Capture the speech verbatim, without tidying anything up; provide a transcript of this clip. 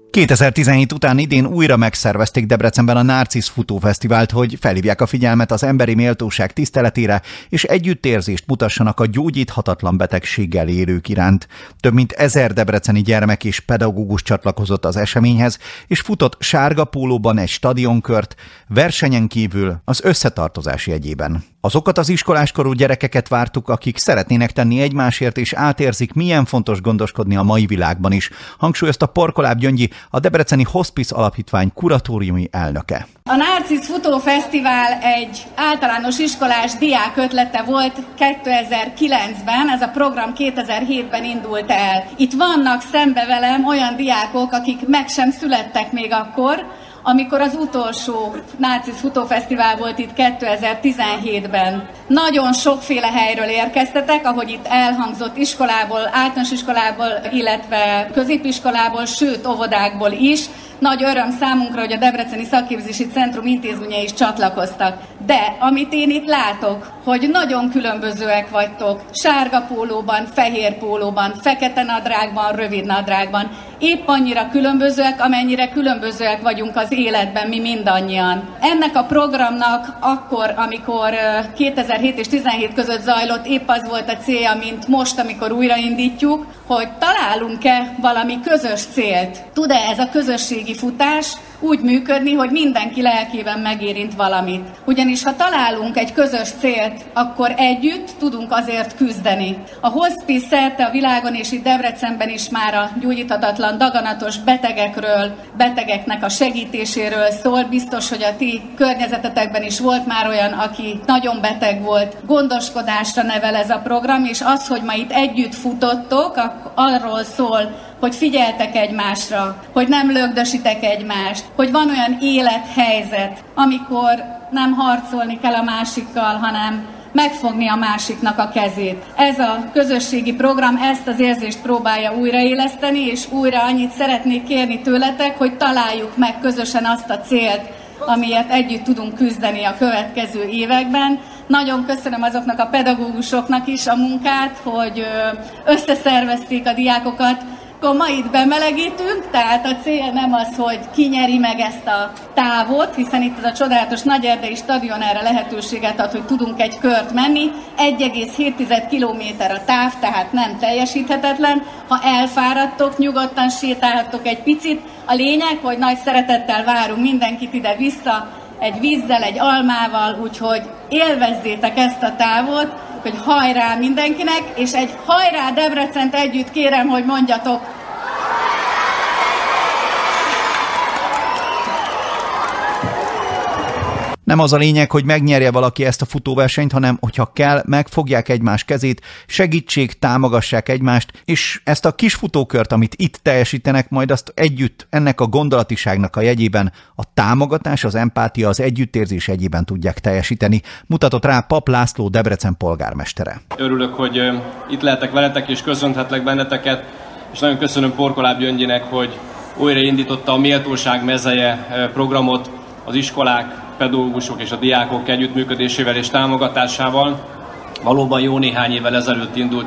kétezer-tizenhét után idén újra megszervezték Debrecenben a Narcisz Futófesztivált, hogy felhívják a figyelmet az emberi méltóság tiszteletére, és együttérzést mutassanak a gyógyíthatatlan betegséggel élők iránt. Több mint ezer debreceni gyermek és pedagógus csatlakozott az eseményhez, és futott sárga pólóban egy stadionkört, versenyen kívül az összetartozás jegyében. Azokat az iskoláskorú gyerekeket vártuk, akik szeretnének tenni egymásért, és átérzik, milyen fontos gondoskodni a mai világban is, hangsúlyozta Porkoláb Gyöngyi, a Debreceni Hospice Alapítvány kuratóriumi elnöke. A Narcisz Futófesztivál egy általános iskolás diák ötlete volt kétezer-kilencben, ez a program kétezer-hétben indult el. Itt vannak szembe velem olyan diákok, akik meg sem születtek még akkor, amikor az utolsó Narcisz Futófesztivál volt itt kétezer-tizenhétben. Nagyon sokféle helyről érkeztetek, ahogy itt elhangzott, iskolából, általános iskolából, illetve középiskolából, sőt óvodákból is. Nagy öröm számunkra, hogy a Debreceni Szakképzési Centrum intézményei is csatlakoztak. De amit én itt látok, hogy nagyon különbözőek vagytok, sárga pólóban, fehér pólóban, fekete nadrágban, rövid nadrágban, épp annyira különbözőek, amennyire különbözőek vagyunk az életben mi mindannyian. Ennek a programnak akkor, amikor kétezer-hét és tizenhét között zajlott, épp az volt a célja, mint most, amikor újraindítjuk, hogy találunk-e valami közös célt. Tud-e ez a közösségi futás úgy működni, hogy mindenki lelkében megérint valamit. Ugyanis ha találunk egy közös célt, akkor együtt tudunk azért küzdeni. A hospice szerte a világon és itt Debrecenben is már a gyógyíthatatlan daganatos betegekről, betegeknek a segítéséről szól. Biztos, hogy a ti környezetetekben is volt már olyan, aki nagyon beteg volt. Gondoskodásra nevel ez a program, és az, hogy ma itt együtt futottok, arról szól, hogy figyeltek egymásra, hogy nem lögdösitek egymást, hogy van olyan élethelyzet, amikor nem harcolni kell a másikkal, hanem megfogni a másiknak a kezét. Ez a közösségi program ezt az érzést próbálja újraéleszteni, és újra annyit szeretnék kérni tőletek, hogy találjuk meg közösen azt a célt, amiért együtt tudunk küzdeni a következő években. Nagyon köszönöm azoknak a pedagógusoknak is a munkát, hogy összeszervezték a diákokat. Akkor ma itt bemelegítünk, tehát a cél nem az, hogy ki nyeri meg ezt a távot, hiszen itt ez a csodálatos Nagyerdei stadion erre lehetőséget ad, hogy tudunk egy kört menni. egy egész hét kilométer a táv, tehát nem teljesíthetetlen. Ha elfáradtok, nyugodtan sétálhattok egy picit. A lényeg, hogy nagy szeretettel várunk mindenkit ide-vissza, egy vízzel, egy almával, úgyhogy élvezzétek ezt a távot, hogy hajrá mindenkinek, és egy hajrá Debrecent együtt kérem, hogy mondjatok. Nem az a lényeg, hogy megnyerje valaki ezt a futóversenyt, hanem hogyha kell, megfogják egymás kezét, segítség, támogassák egymást, és ezt a kis futókört, amit itt teljesítenek, majd azt együtt ennek a gondolatiságnak a jegyében, a támogatás, az empátia, az együttérzés jegyében tudják teljesíteni, mutatott rá Pap László, Debrecen polgármestere. Örülök, hogy itt lehetek veletek és köszönhetlek benneteket, és nagyon köszönöm Porkoláb Gyöngyinek, hogy újraindította a Méltóság mezeje programot az iskolák, pedagógusok és a diákok együttműködésével és támogatásával. Valóban jó néhány évvel ezelőtt indult